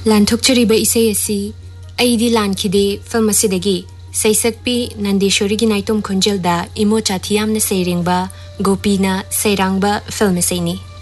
लांथोक्चरिबा इसे असि अइदी लानखिदे फिल्म असिदगी सैसक्पी नंदेश्वरी नाइतोम खुंजलदा इमो चाथियामना सैरेंगबा गोपीना सैरांगबा फिल्म असैनी।